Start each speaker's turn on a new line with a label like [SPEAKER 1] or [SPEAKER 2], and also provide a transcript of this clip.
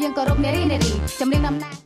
[SPEAKER 1] យើងគោរពនារីចម្រៀងដំណាល